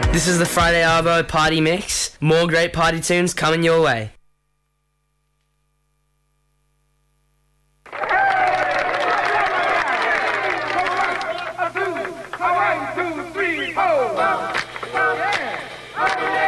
This is the Friday Arvo Party Mix. More great party tunes coming your way. One, two, three, four. Yeah.